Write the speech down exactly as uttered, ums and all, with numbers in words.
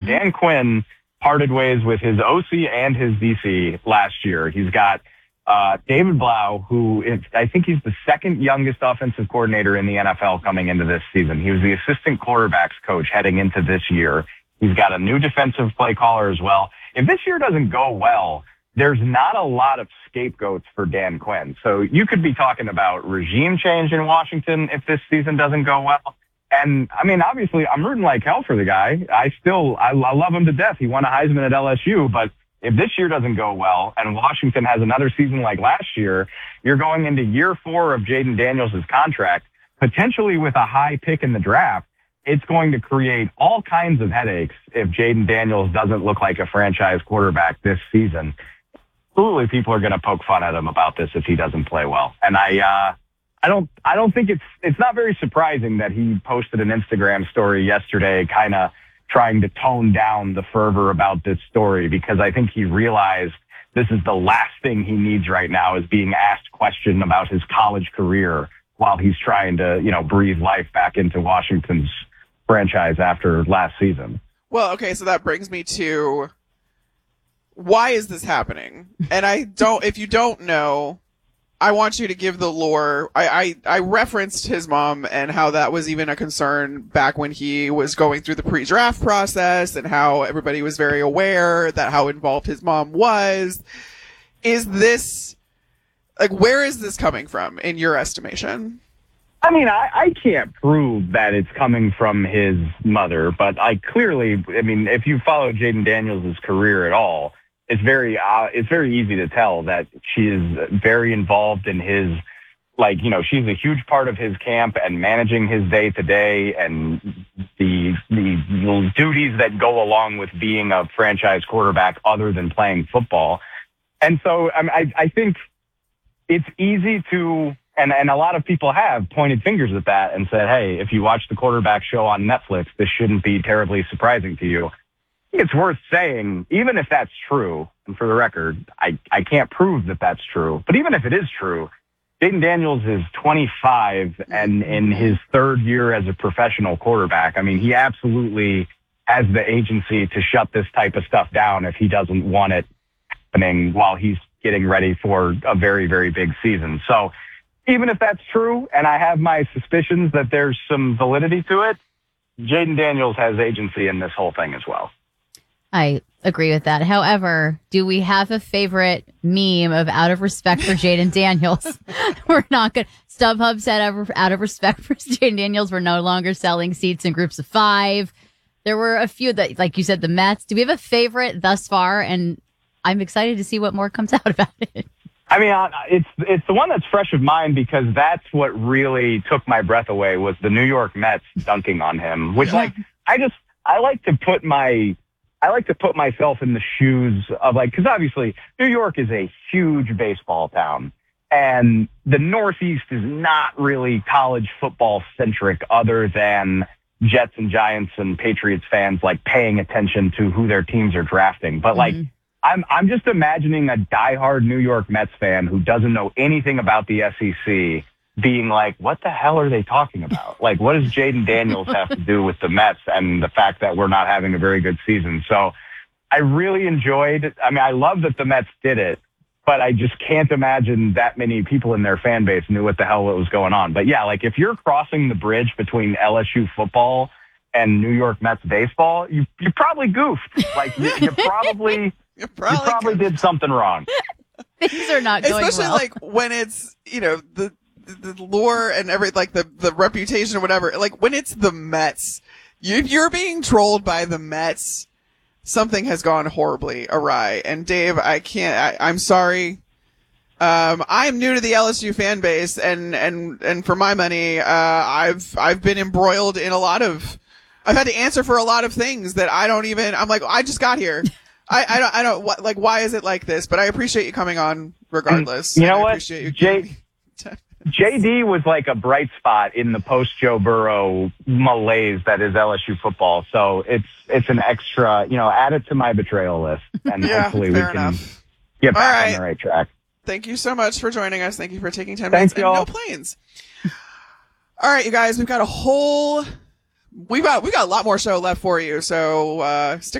Dan Quinn parted ways with his O C and his D C last year. He's got uh, David Blau, who is, I think he's the second youngest offensive coordinator in the N F L coming into this season. He was the assistant quarterbacks coach heading into this year. He's got a new defensive play caller as well. If this year doesn't go well, there's not a lot of scapegoats for Dan Quinn. So you could be talking about regime change in Washington if this season doesn't go well. And, I mean, obviously, I'm rooting like hell for the guy. I still, I, I love him to death. He won a Heisman at L S U, but if this year doesn't go well and Washington has another season like last year, you're going into year four of Jayden Daniels' contract, potentially with a high pick in the draft. It's going to create all kinds of headaches if Jayden Daniels doesn't look like a franchise quarterback this season. Absolutely, people are going to poke fun at him about this if he doesn't play well. And I, uh, I don't, I don't think it's, it's not very surprising that he posted an Instagram story yesterday, kind of trying to tone down the fervor about this story, because I think he realized this is the last thing he needs right now is being asked questions about his college career while he's trying to, you know, breathe life back into Washington's franchise after last season. Well, okay, so that brings me to why is this happening? And I don't, if you don't know, I want you to give the lore. I, I, I referenced his mom and how that was even a concern back when he was going through the pre-draft process and how everybody was very aware that how involved his mom was. Is this, like, where is this coming from in your estimation? I mean, I, I can't prove that it's coming from his mother, but I clearly, I mean, if you follow Jayden Daniels' career at all, it's very, uh, it's very easy to tell that she is very involved in his, like, you know, she's a huge part of his camp and managing his day to day and the, the duties that go along with being a franchise quarterback other than playing football. And so I, I, I think it's easy to, and, and a lot of people have pointed fingers at that and said, hey, if you watch the quarterback show on Netflix, this shouldn't be terribly surprising to you. It's worth saying, even if that's true, and for the record, I, I can't prove that that's true, but even if it is true, Jayden Daniels is twenty-five and in his third year as a professional quarterback. I mean, he absolutely has the agency to shut this type of stuff down if he doesn't want it happening while he's getting ready for a very, very big season. So even if that's true, and I have my suspicions that there's some validity to it, Jayden Daniels has agency in this whole thing as well. I agree with that. However, do we have a favorite meme of out of respect for Jayden Daniels? We're not good. StubHub said out of respect for Jayden Daniels, we're no longer selling seats in groups of five. There were a few that, like you said, the Mets. Do we have a favorite thus far? And I'm excited to see what more comes out about it. I mean, it's it's the one that's fresh of mind because that's what really took my breath away was the New York Mets dunking on him, which, like, I just, I like to put my... I like to put myself in the shoes of, like, because obviously New York is a huge baseball town and the Northeast is not really college football centric other than Jets and Giants and Patriots fans, like, paying attention to who their teams are drafting. But, like, mm-hmm. I'm, I'm just imagining a diehard New York Mets fan who doesn't know anything about the S E C being like, what the hell are they talking about? Like, what does Jayden Daniels have to do with the Mets and the fact that we're not having a very good season? So I really enjoyed, I mean, I love that the Mets did it, but I just can't imagine that many people in their fan base knew what the hell was going on. But yeah, like, if you're crossing the bridge between L S U football and New York Mets baseball, you you probably goofed. Like, you, you probably, you probably, you probably did something wrong. Things are not going Especially well. like when it's, you know, the, the lore and every, like, the, the reputation or whatever, like, when it's the Mets, you, if you're being trolled by the Mets, something has gone horribly awry. And Dave, I can't, I, I'm sorry. Um, I'm new to the L S U fan base and, and, and for my money, uh, I've, I've been embroiled in a lot of, I've had to answer for a lot of things that I don't even, I'm like, I just got here. I, I don't, I don't, what, like, why is it like this? But I appreciate you coming on regardless. You know I what? appreciate you Jay, J D was like a bright spot in the post Joe Burrow malaise that is L S U football. So it's it's an extra, you know, add it to my betrayal list, and yeah, hopefully we can enough. get back right. on the right track. Thank you so much for joining us. Thank you for taking ten Thanks, minutes y'all. and no planes. All right, you guys, we've got a whole, we've got we got a lot more show left for you. So uh, stick